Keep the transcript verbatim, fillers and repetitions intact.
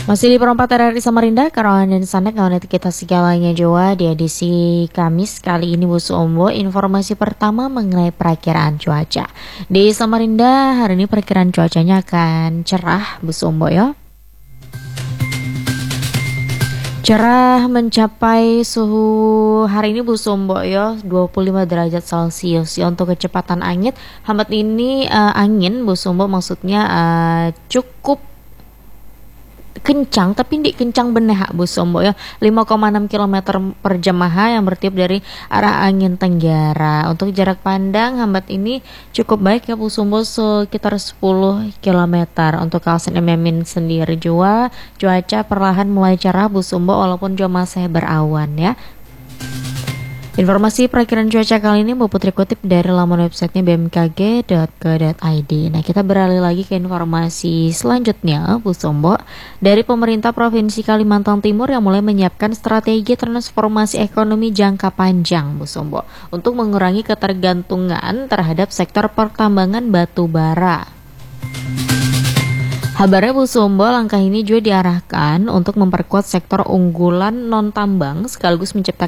Masih di perempat R R I Samarinda, Karawan dan Sanek, kawan kita segalanya Jawa di edisi Kamis kali ini Bu Sombo. Informasi pertama mengenai perakiraan cuaca. Di Samarinda hari ini perakiraan cuacanya akan cerah Bu Sombo ya. Cerah mencapai suhu hari ini Bu Sombo ya dua puluh lima derajat Celcius ya. Untuk kecepatan angin hambat ini uh, angin Bu Sombo maksudnya uh, cukup kencang, tapi di kencang benih Bu Sombo ya, lima koma enam kilometer per jam yang bertiup dari arah angin tenggara. Untuk jarak pandang hambat ini cukup baik ya Bu Sombo, sekitar sepuluh kilometer. Untuk kawasan M M I N sendiri juga cuaca perlahan mulai cerah Bu Sombo, walaupun juga masih berawan ya. Informasi perakiraan cuaca kali ini Bu Putri kutip dari laman websitenya b m k g dot co dot i d. Nah, kita beralih lagi ke informasi selanjutnya Bu Sombo. Dari pemerintah Provinsi Kalimantan Timur yang mulai menyiapkan strategi transformasi ekonomi jangka panjang Bu Sombo untuk mengurangi ketergantungan terhadap sektor pertambangan batu bara. Kabarnya Bu Sombo, langkah ini juga diarahkan untuk memperkuat sektor unggulan non-tambang sekaligus menciptakan